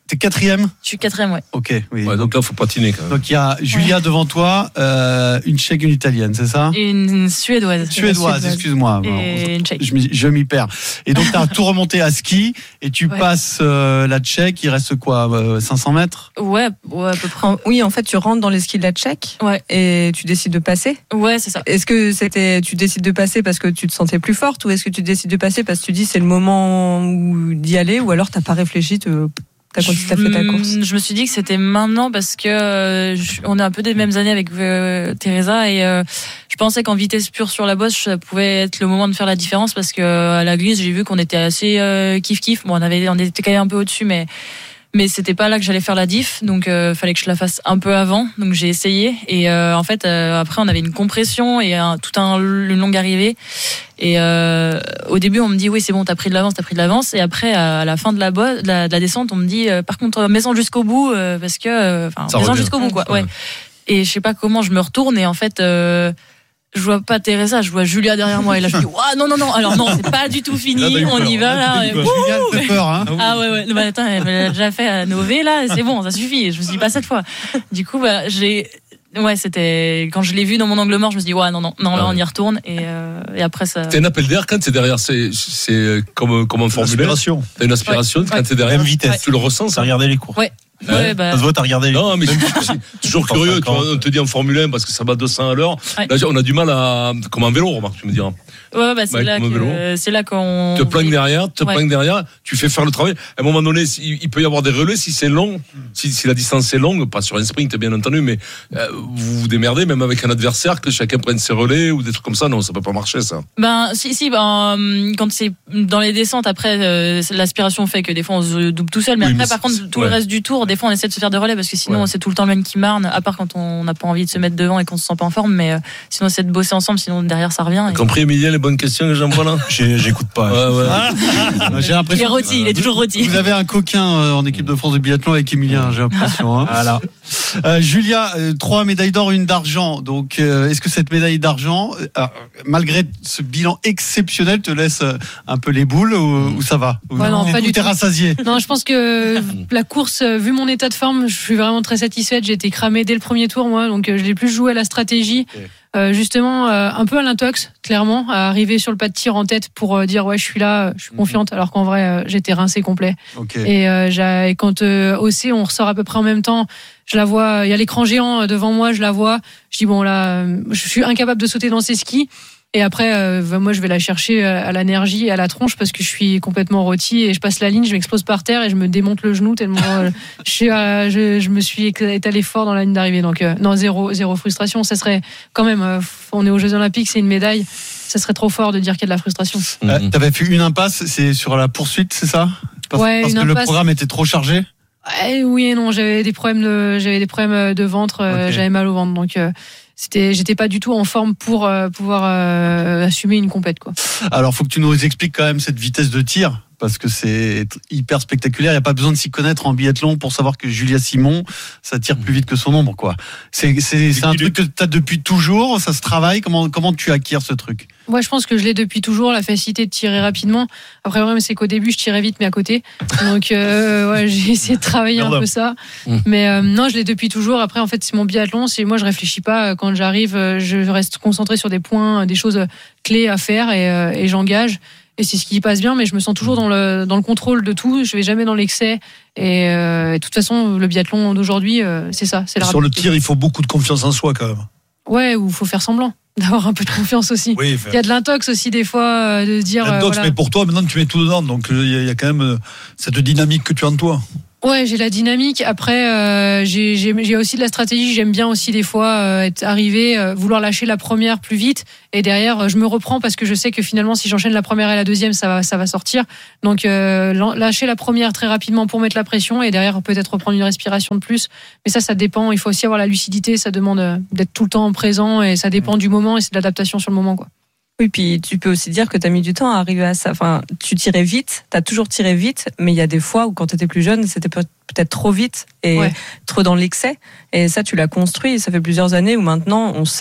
T'es quatrième ? Je suis quatrième, ouais. Ok, oui. Ouais, donc là, faut patiner quand même. Donc il y a Julia devant toi, euh, une Tchèque, une Italienne, c'est ça ? Et une Suédoise. Suédoise, excuse-moi. Et une Tchèque. Je, m'y- je m'y perds. Et donc tu as tout remonté à ski et tu Ouais. passes euh, la Tchèque, il reste quoi, euh, cinq cents mètres ? Ouais, ouais, à peu près. En- Oui, en fait, tu rentres dans les skis de la Tchèque Ouais. et tu décides de passer. Ouais, c'est ça. Est-ce que c'était, tu décides de passer parce que tu te sentais plus forte ou est-ce que tu décides de passer parce que tu dis c'est le moment où d'y aller ou alors t'as pas réfléchi, te- t'as continué, t'as fait ta course? Je me suis dit que c'était maintenant parce que euh, je- on est un peu des mêmes années avec euh, Teresa et euh, je pensais qu'en vitesse pure sur la bosse ça pouvait être le moment de faire la différence parce que euh, à la glisse j'ai vu qu'on était assez euh, kiff kiff. Bon, on avait on était quand même un peu au-dessus mais mais c'était pas là que j'allais faire la diff, donc euh, fallait que je la fasse un peu avant. Donc j'ai essayé et euh, en fait euh, après on avait une compression et un, tout un une longue arrivée. Et euh, au début on me dit oui c'est bon t'as pris de l'avance t'as pris de l'avance et après à la fin de la, bo- de la, de la descente on me dit euh, par contre mets-en jusqu'au bout euh, parce que enfin Ça mets-en revient. jusqu'au bout quoi. Ouais. Ouais. Et je sais pas comment je me retourne et en fait. Euh, je vois pas Teresa, je vois Julia derrière moi et là je me dis ouah non non non alors non c'est pas du tout fini, Là, t'as eu on peur. y va là. Là, et t'as eu peur. wouh. Julia, elle fait peur, hein ? Ah ouais, ouais. Non, bah, attends, elle l'a déjà fait à Nové, là, c'est bon, ça suffit. Je me suis dit pas cette fois. Du coup, bah, j'ai, ouais, c'était, quand je l'ai vu dans mon angle mort, je me suis dit, ouais, non, non, non, là, Ah ouais. on y retourne, et, euh, et après, ça. T'as un appel d'air quand t'es derrière, c'est, c'est comme, comme en Formule un. L'aspiration. T'as une aspiration Ouais. quand t'es derrière. Même vitesse. Tu le ressens, ça? T'as regardé les cours. Ouais. Ouais. Ouais, bah. Ça se voit, t'as regardé les cours. Non, mais c'est c'est toujours curieux. Tu vois, on te dit en Formule un parce que ça va deux cents à l'heure. Ouais. Là, on a du mal à, comme en vélo, remarque, tu me diras. Ouais, bah, c'est Mike, là mon vélo. que, c'est là qu'on. Te planques derrière, te Ouais. planques derrière, tu fais faire le travail. À un moment donné, il il peut y avoir des relais si c'est long, si, si la distance est longue, pas sur un sprint bien entendu, mais euh, vous vous démerdez même avec un adversaire que chacun prenne ses relais ou des trucs comme ça. Non, ça peut pas marcher ça. Ben, si, si, ben, quand c'est dans les descentes, après, euh, l'aspiration fait que des fois on se double tout seul, mais Oui, après, mais par c'est- contre, tout ouais. le reste du tour, des fois on essaie de se faire des relais parce que sinon Ouais. c'est tout le temps le même qui marne, à part quand on n'a pas envie de se mettre devant et qu'on se sent pas en forme, mais euh, sinon on essaie de bosser ensemble, sinon derrière ça revient. T'as Et... compris, Emilien, les bonnes questions que j'envoie là? J'ai- J'écoute pas. Ouais, ouais. J'ai Il est l'impression. rôti, il est toujours rôti. Vous avez un coquin euh, en équipe de France de biathlon avec Emilien, j'ai l'impression. Hein. Voilà. Euh, Julia, euh, trois médailles d'or, une d'argent. Donc, euh, est-ce que cette médaille d'argent, euh, malgré ce bilan exceptionnel, te laisse euh, un peu les boules ou, ou ça va? Ou Ouais, non, pas ou du t'es tout. rassasié? Non, je pense que la course, euh, vu mon état de forme, je suis vraiment très satisfaite. J'ai été cramée dès le premier tour, moi, donc euh, je l'ai plus joué à la stratégie. Euh, justement, euh, un peu à l'intox, clairement, à arriver sur le pas de tir en tête pour euh, dire ouais, je suis là, je suis confiante, alors qu'en vrai, euh, j'étais rincée complet. Ok. Et, euh, j'ai- et quand euh, O C, on ressort à peu près en même temps, je la vois, il y a l'écran géant euh, devant moi, je la vois. Je dis bon là, euh, je suis incapable de sauter dans ces skis. Et après, euh, moi, je vais la chercher à l'énergie et à la tronche parce que je suis complètement rôtie et je passe la ligne, je m'explose par terre et je me démonte le genou tellement euh, je, suis, euh, je, je me suis étalé fort dans la ligne d'arrivée. Donc euh, non, zéro, zéro frustration. Ça serait quand même, euh, on est aux Jeux Olympiques, c'est une médaille. Ça serait trop fort de dire qu'il y a de la frustration. Euh, T'avais fait une impasse, c'est sur la poursuite, c'est ça? Parce, Ouais, parce une que le impasse. programme était trop chargé. Eh oui et non, j'avais des problèmes de, j'avais des problèmes de ventre, euh, Ok. j'avais mal au ventre, donc euh, c'était, j'étais pas du tout en forme pour euh, pouvoir euh, assumer une compète quoi. Alors, faut que tu nous expliques quand même cette vitesse de tir, parce que c'est hyper spectaculaire. Il n'y a pas besoin de s'y connaître en biathlon pour savoir que Julia Simon, ça tire plus vite que son ombre, quoi. C'est, c'est, c'est un truc que tu as depuis toujours, ça se travaille. Comment, comment tu acquiers ce truc? Moi, je pense que je l'ai depuis toujours, la facilité de tirer rapidement. Après, le problème, c'est qu'au début, je tirais vite, mais à côté. Donc, euh, ouais, j'ai essayé de travailler un peu ça. Mais euh, non, je l'ai depuis toujours. Après, en fait, c'est mon biathlon. C'est moi, je réfléchis pas. Quand j'arrive, je reste concentré sur des points, des choses clés à faire et, euh, et j'engage. Et c'est ce qui passe bien, mais je me sens toujours dans le dans le contrôle de tout. Je vais jamais dans l'excès. Et, euh, et de toute façon, le biathlon d'aujourd'hui, euh, c'est ça. C'est la Sur le rapidité. tir, il faut beaucoup de confiance en soi quand même. Ouais, ou faut faire semblant d'avoir un peu de confiance aussi. Oui, Il y a de l'intox aussi des fois euh, de dire. euh, Intox, voilà. mais pour toi, maintenant, tu mets tout dedans. Donc, il y, a- il y a quand même euh, cette dynamique que tu as en toi. Ouais, j'ai la dynamique. Après, euh, j'ai, j'ai, j'ai aussi de la stratégie. J'aime bien aussi des fois euh, être arrivé, euh, vouloir lâcher la première plus vite, et derrière, euh, je me reprends parce que je sais que finalement, si j'enchaîne la première et la deuxième, ça va, ça va sortir. Donc, euh, lâcher la première très rapidement pour mettre la pression, et derrière peut-être reprendre une respiration de plus. Mais ça, ça dépend. Il faut aussi avoir la lucidité. Ça demande euh, d'être tout le temps présent, et ça dépend du moment, et c'est de l'adaptation sur le moment, quoi. Oui, puis tu peux aussi dire que tu as mis du temps à arriver à ça. Enfin, tu tirais vite, tu as toujours tiré vite, mais il y a des fois où quand tu étais plus jeune, c'était peut- peut-être trop vite et Ouais. trop dans l'excès. Et ça, tu l'as construit. Ça fait plusieurs années où maintenant, on sait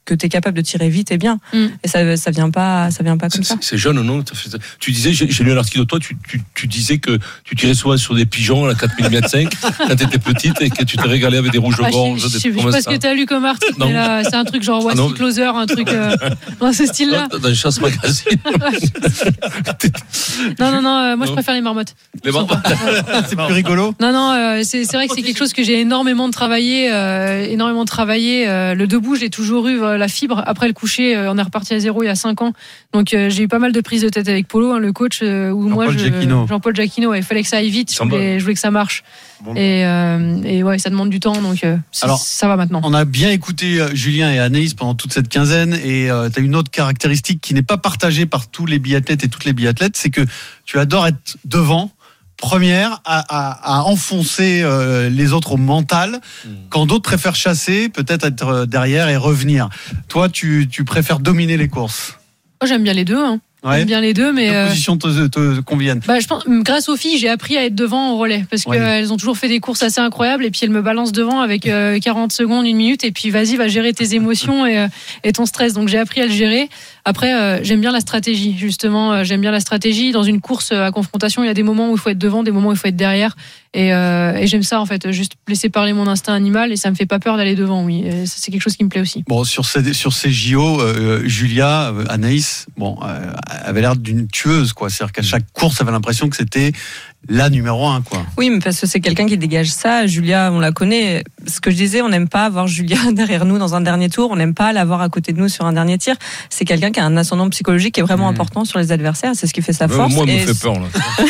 que t'es capable de tirer vite et bien. Mm. Et ça, ça vient pas, ça vient pas comme c'est, ça. C'est jeune, non? Tu disais, j'ai, j'ai lu un article de toi, tu, tu, tu disais que tu tirais souvent sur des pigeons à la quatre millimètres cinq quand t'étais petite et que tu t'es régalé avec des rouges de gorge. Je sais pas ce que t'as lu comme article, mais là, c'est un truc genre What's ah Closer, un truc euh, dans ce style-là. Dans une chasse magazine. non, non, non, euh, moi je préfère les marmottes. Les marmottes. C'est plus rigolo. Non, non, euh, c'est, c'est vrai que c'est quelque chose que j'ai énormément travaillé, euh, énormément travaillé. Euh, le debout, j'ai toujours eu euh, la fibre. Après le coucher, euh, on est reparti à zéro il y a cinq ans. Donc euh, j'ai eu pas mal de prises de tête avec Polo, hein, le coach, euh, où moi, je, Giacchino. Jean-Paul Giacchino, ouais, il fallait que ça aille vite. Je voulais, je voulais que ça marche. Bon. Et, euh, et ouais, ça demande du temps, donc euh, Alors, ça va maintenant. On a bien écouté euh, Julien et Anaïs pendant toute cette quinzaine, et euh, tu as une autre caractéristique qui n'est pas partagée par tous les biathlètes et toutes les biathlètes, c'est que tu adores être devant. Première à, à, à enfoncer euh, les autres au mental, mmh. quand d'autres préfèrent chasser, peut-être être derrière et revenir. Toi, tu, tu préfères dominer les courses. Moi, j'aime bien les deux. Hein. Ouais. J'aime bien les deux, mais. Les positions te, te, te conviennent. Bah, je pense, grâce aux filles, j'ai appris à être devant au relais parce ouais. qu'elles ont toujours fait des courses assez incroyables et puis elles me balancent devant avec euh, quarante secondes, une minute et puis vas-y, va gérer tes émotions et, et ton stress. Donc j'ai appris à le gérer. Après, euh, j'aime bien la stratégie, justement. Euh, j'aime bien la stratégie. Dans une course à confrontation, il y a des moments où il faut être devant, des moments où il faut être derrière. Et, euh, et j'aime ça, en fait, juste laisser parler mon instinct animal et ça me fait pas peur d'aller devant, oui. Et c'est quelque chose qui me plaît aussi. Bon, sur ces, sur ces J O, euh, Julia, euh, Anaïs, bon, euh, avait l'air d'une tueuse, quoi. C'est-à-dire qu'à chaque course, elle avait l'impression que c'était la numéro un, quoi. Oui, mais parce que c'est quelqu'un qui dégage ça. Julia, on la connaît. Ce que je disais, on n'aime pas avoir Julia derrière nous dans un dernier tour. On n'aime pas l'avoir à côté de nous sur un dernier tir. C'est quelqu'un qui a un ascendant psychologique qui est vraiment mmh. important sur les adversaires. C'est ce qui fait sa force. Euh, moi, elle et me fait peur, là.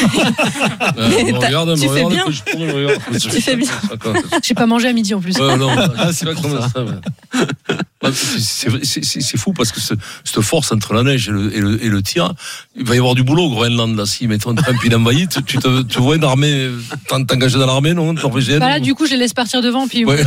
euh, regarde, tu fais bien. Tu fais bien. J'ai pas mangé à midi en plus. Ouais, non, ah, c'est pas comme ça. ça ouais. c'est, c'est, c'est, c'est fou parce que ce, cette force entre la neige et le, et, le, et le tir, il va y avoir du boulot au Groenland, là. Si, mettons, puis il envahit, tu, tu te, tu vois une armée, t'engager dans l'armée, non, norvégienne. Bah là, du coup, je les laisse partir devant, puis ouais.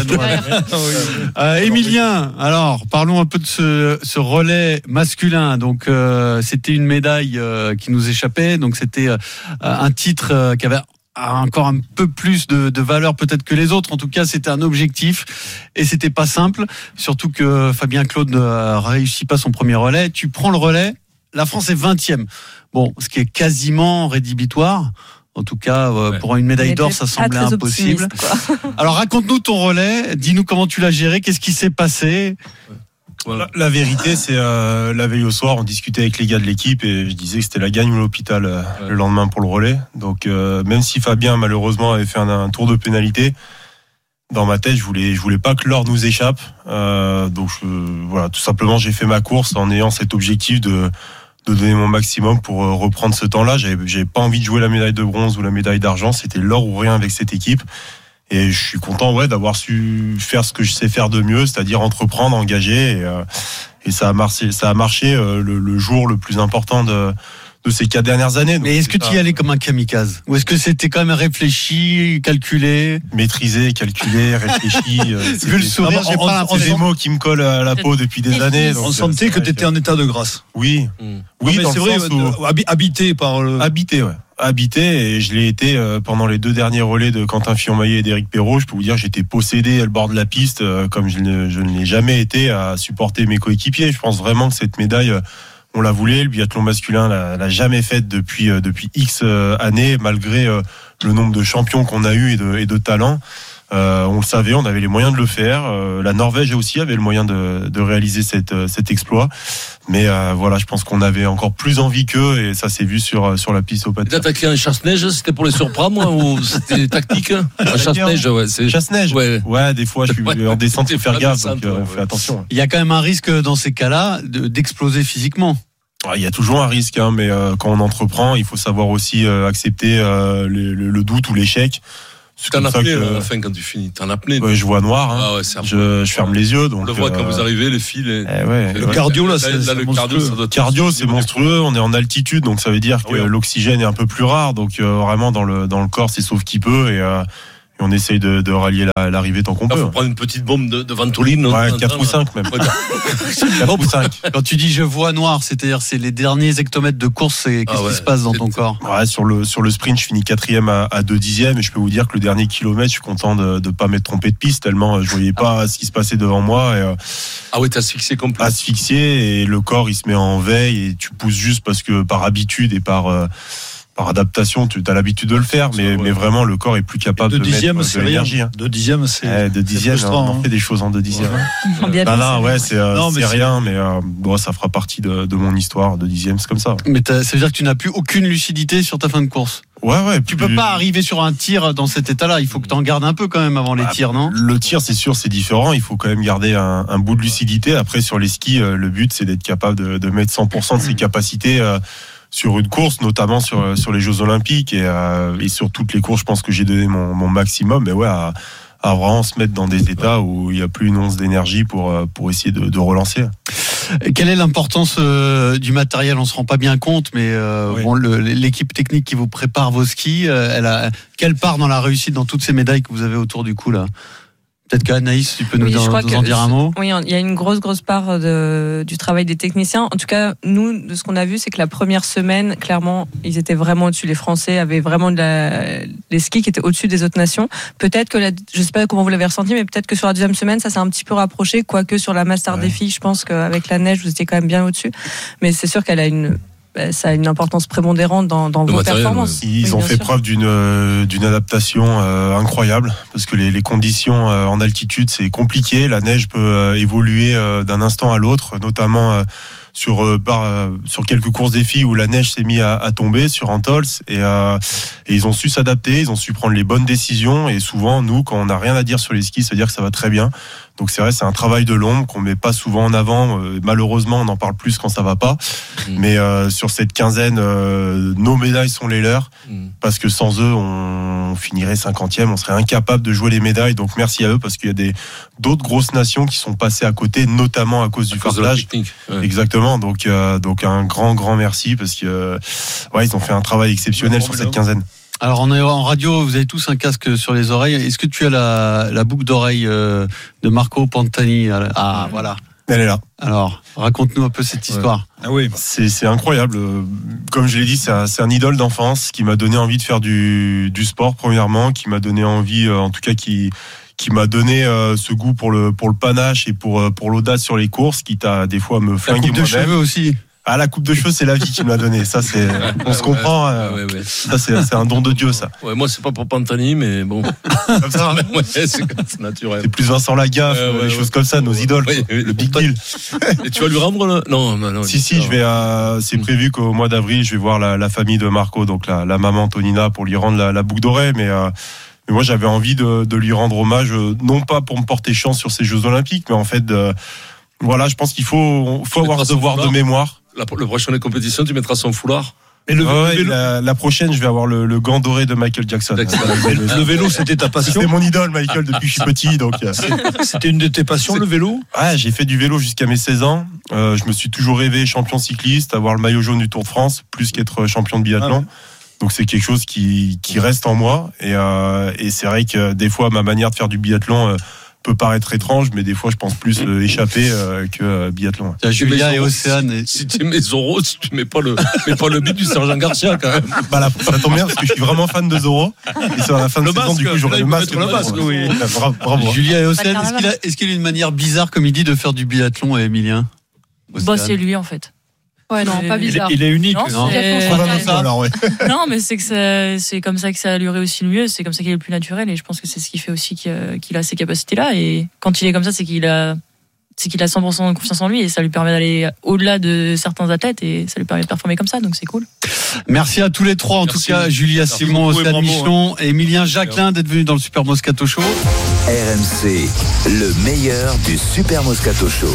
euh, Emilien, alors parlons un peu de ce, ce relais masculin. Donc, euh, c'était une médaille euh, qui nous échappait. Donc, c'était euh, un titre euh, qui avait encore un peu plus de, de valeur peut-être que les autres. En tout cas, c'était un objectif et c'était pas simple. Surtout que Fabien Claude ne réussit pas son premier relais. Tu prends le relais. La France est vingtième. Bon, ce qui est quasiment rédhibitoire. En tout cas, euh, ouais. pour une médaille d'or, ça semblait impossible. Alors, raconte-nous ton relais. Dis-nous comment tu l'as géré. Qu'est-ce qui s'est passé? Voilà. La, la vérité, c'est euh, la veille au soir, on discutait avec les gars de l'équipe et je disais que c'était la gagne ou l'hôpital euh, ouais. le lendemain pour le relais. Donc, euh, même si Fabien, malheureusement, avait fait un, un tour de pénalité, dans ma tête, je voulais, je voulais pas que l'or nous échappe. Euh, donc, je, voilà, tout simplement, j'ai fait ma course en ayant cet objectif de de donner mon maximum pour reprendre ce temps-là. J'avais, j'avais pas envie de jouer la médaille de bronze ou la médaille d'argent. C'était l'or ou rien avec cette équipe. Et je suis content, ouais, d'avoir su faire ce que je sais faire de mieux, c'est-à-dire entreprendre, engager. Et, euh, et ça a marché, ça a marché euh, le, le jour le plus important de, de ces quatre dernières années. Donc, mais est-ce que tu y allais comme un kamikaze? Ou est-ce que c'était quand même réfléchi, calculé? Maîtrisé, calculé, réfléchi. Euh, Vu le sourire, j'ai pas l'impression. C'est des mots qui me collent à la peau depuis des années. On sentait que tu étais en état de grâce. Oui. Mmh. Oui, non, c'est vrai, où... habité par le... Habité, ouais. Habité, et je l'ai été pendant les deux derniers relais de Quentin Fillon-Maillet et d'Éric Perrault. Je peux vous dire, j'étais possédé à le bord de la piste, comme je ne, je ne l'ai jamais été à supporter mes coéquipiers. Je pense vraiment que cette médaille, on la voulait. Le biathlon masculin l'a, l'a jamais faite depuis, depuis X années, malgré le nombre de champions qu'on a eu et de, et de talents. Euh, on le savait, on avait les moyens de le faire. Euh, la Norvège aussi avait le moyen de, de réaliser cette, cet exploit. Mais euh, voilà, je pense qu'on avait encore plus envie qu'eux et ça s'est vu sur, sur la piste au patin. D'attaquer un chasse-neige, c'était pour les surprendre ou c'était tactique? Un chasse-neige, ouais. C'est... Chasse-neige, ouais. Ouais, des fois, je suis ouais, en descente, il faut faire gaffe, donc euh, on fait attention. Il y a quand même un risque dans ces cas-là de, d'exploser physiquement. Il y a toujours un risque, hein, mais euh, quand on entreprend, il faut savoir aussi euh, accepter euh, le, le, le doute ou l'échec. C'est t'en as appelé que... à la fin quand tu finis. T'en as appelé. Ouais, je vois noir. Hein. Ah ouais, je, je ferme les yeux. Donc, on le voit euh... quand vous arrivez, les fils. Les... Eh ouais, le ouais. cardio là, c'est, là, c'est le monstrueux. cardio, ça doit cardio, c'est monstrueux. On est en altitude, donc ça veut dire que oui, l'oxygène est un peu plus rare. Donc euh, vraiment dans le dans le corps, c'est sauf qui peut. Et, euh, et on essaye de, de rallier la, l'arrivée tant qu'on Il peut. faut prendre une petite bombe de, de ventoline. Ouais, quatre ou cinq même. quatre ou cinq. Quand tu dis je vois noir, c'est-à-dire c'est les derniers hectomètres de course, c'est, qu'est-ce Ah ouais, qui se passe dans c'est- ton corps? Ouais, sur le sur le sprint, je finis quatrième à, à deux dixièmes, et je peux vous dire que le dernier kilomètre, je suis content de de pas m'être trompé de piste tellement je voyais pas ce qui se passait devant moi. Et, euh, Ah oui, t'es asphyxié complètement. asphyxié, et le corps il se met en veille, et tu pousses juste parce que par habitude et par euh, par adaptation, tu as l'habitude de le faire, mais, ouais. mais vraiment le corps est plus capable Deux de dixièmes, mettre c'est de rien. l'énergie. Hein. Deux dixièmes, c'est. Eh, deux dixièmes, on, frustrant, on hein. fait des choses en deux dixièmes. En biathlon, Non, non, c'est- ouais, c'est, euh, Non, mais c'est c'est- rien, mais euh, bon, ça fera partie de, de mon histoire. Deux dixièmes, c'est comme ça. Mais t'as- ça veut dire que tu n'as plus aucune lucidité sur ta fin de course. Ouais, ouais. Tu peux pas arriver sur un tir dans cet état-là. Il faut que tu en gardes un peu quand même avant les Bah, tirs, non? Le tir, c'est sûr, c'est différent. Il faut quand même garder un, un bout de lucidité. Après, sur les skis, euh, le but, c'est d'être capable de, de mettre cent pour cent de ses capacités euh, sur une course, notamment sur, sur les Jeux Olympiques. Et, euh, et sur toutes les courses, je pense que j'ai donné mon, mon maximum. Mais ouais, à, à vraiment se mettre dans des états où il n'y a plus une once d'énergie pour, euh, pour essayer de, de relancer. Quelle est l'importance euh, du matériel? On se rend pas bien compte, mais euh, Oui. bon, le- l'équipe technique qui vous prépare vos skis, euh, elle a quelle part dans la réussite dans toutes ces médailles que vous avez autour du cou là? Peut-être qu'Anaïs, tu peux nous, Oui, je en- crois nous que en dire un mot? Oui, il y a une grosse, grosse part de, du travail des techniciens. En tout cas, nous, de ce qu'on a vu, c'est que la première semaine, clairement, ils étaient vraiment au-dessus. Les Français avaient vraiment de la, les skis qui étaient au-dessus des autres nations. Peut-être que, la, je sais pas comment vous l'avez ressenti, mais peut-être que sur la deuxième semaine, ça s'est un petit peu rapproché. Quoique sur la Master Ouais. des filles, je pense qu'avec la neige, vous étiez quand même bien au-dessus. Mais c'est sûr qu'elle a une, ça a une importance prépondérante dans, dans Le vos matériel, performances. Ils Oui, ont bien fait sûr. preuve d'une euh, d'une adaptation euh, incroyable, parce que les, les conditions euh, en altitude, c'est compliqué. La neige peut euh, évoluer euh, d'un instant à l'autre, notamment euh, sur euh, par, euh, sur quelques courses des filles où la neige s'est mise à, à tomber sur Antols, et, euh, et ils ont su s'adapter, ils ont su prendre les bonnes décisions. Et souvent, nous, quand on n'a rien à dire sur les skis, ça veut dire que ça va très bien. Donc c'est vrai, c'est un travail de l'ombre qu'on met pas souvent en avant. Euh, malheureusement, on en parle plus quand ça va pas. Mm. Mais euh, sur cette quinzaine, euh, nos médailles sont les leurs, Mm. parce que sans eux, on finirait cinquantième, on serait incapable de jouer les médailles. Donc merci à eux, parce qu'il y a des d'autres grosses nations qui sont passées à côté, notamment à cause du À cause de la fardelage. technique. Ouais. Exactement. Donc euh, donc un grand grand merci, parce que euh, ouais, ils ont fait un travail exceptionnel sur cette quinzaine. Alors on est en radio, vous avez tous un casque sur les oreilles. Est-ce que tu as la, la boucle d'oreille euh, de Marco Pantani? Ah voilà. Elle est là. Alors raconte-nous un peu cette histoire. Ah oui. C'est, c'est incroyable. Euh, Comme je l'ai dit, c'est un, c'est un idole d'enfance qui m'a donné envie de faire du, du sport, premièrement, qui m'a donné envie, euh, en tout cas, qui, qui m'a donné euh, ce goût pour le, pour le panache et pour, euh, pour l'audace sur les courses, quitte à des fois me La flinguer coupe de moi-même. cheveux aussi. Ah, la coupe de cheveux, c'est la vie qui me l'a donné. Ça, c'est, on se comprend. euh, Ouais, ouais, ouais. Ça, c'est, c'est un don de Dieu, ça. Ouais, moi, c'est pas pour Pantani, mais bon. Comme ça, hein. Ouais, c'est, c'est naturel. C'est plus Vincent Lagaffe, Ouais, ouais, les ouais. choses comme ça, nos idoles. Ouais, quoi. ouais, Le Big pourtant- Deal. Et tu vas lui rendre le... Non, non, non. Si, si, je vais à, c'est prévu qu'au mois d'avril, je vais voir la, la famille de Marco, donc la, la maman Tonina, pour lui rendre la, la boucle d'oreille, mais, euh, mais moi, j'avais envie de, de lui rendre hommage, euh, non pas pour me porter chance sur ces Jeux Olympiques, mais en fait, de, voilà, je pense qu'il faut, faut avoir ce devoir de mémoire. La, le prochaine compétition, tu mettras son foulard. Et le, Ouais, le vélo, la, la prochaine, je vais avoir le, le gant doré de Michael Jackson. Jackson. le vélo, c'était ta passion. C'était mon idole, Michael, depuis que je suis petit, donc. euh, C'était une de tes passions, le vélo. Ouais, j'ai fait du vélo jusqu'à mes seize ans. Euh, je me suis toujours rêvé champion cycliste, avoir le maillot jaune du Tour de France, plus qu'être champion de biathlon. Ah ouais. Donc c'est quelque chose qui, qui reste en moi. Et, euh, et c'est vrai que des fois, ma manière de faire du biathlon euh, peut paraître étrange, mais des fois, je pense plus euh, échapper euh, que euh, biathlon. Il y a Julia et Zorro, Océane. Et... Si tu mets Zorro, si tu mets pas le, mets pas le but du sergent Garcia, quand même. Bah là, ça tombe bien parce que je suis vraiment fan de Zorro. Et sur la fin de Le saison, masque, du coup, j'aurai là, le il faut masque. mettre le masque, oui. Ouais, bravo, bravo. Julia et Océane, Pas de est-ce qu'il, a, est-ce qu'il a une manière bizarre, comme il dit, de faire du biathlon, Emilien? Bah, c'est lui en fait. Ouais, non, pas Il est, bizarre. il est unique. Non, non. c'est- Voilà, ça, alors, ouais. Non, mais c'est que ça- c'est comme ça que ça lui réussit le mieux, c'est comme ça qu'il est le plus naturel, et je pense que c'est ce qui fait aussi qu'il a, qu'il a ces capacités-là. Et quand il est comme ça, c'est qu'il a, c'est qu'il a cent pour cent de confiance en lui, et ça lui permet d'aller au-delà de certains athlètes, et ça lui permet de performer comme ça, donc c'est cool. Merci à tous les trois, en Merci. tout cas, Julia Merci Simon, beaucoup et Océane bravo, Michelon et Emilien Jacquelin d'être venus dans le Super Moscato Show. R M C, le meilleur du Super Moscato Show.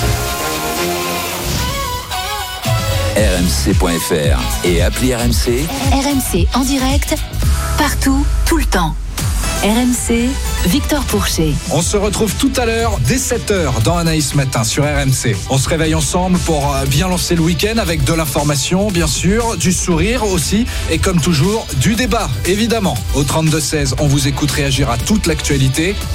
R M C point F R et appli R M C. R M C en direct, partout, tout le temps. R M C, Victor Pourchet. On se retrouve tout à l'heure dès sept heures dans Anaïs Matin sur R M C. On se réveille ensemble pour bien lancer le week-end avec de l'information, bien sûr, du sourire aussi et comme toujours, du débat, évidemment. Au trente-deux seize, on vous écoute réagir à toute l'actualité.